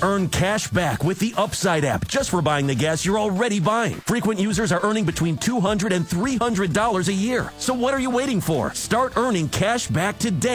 Earn cash back with the Upside app just for buying the gas you're already buying. Frequent users are earning between $200 and $300 a year. So what are you waiting for? Start earning cash back today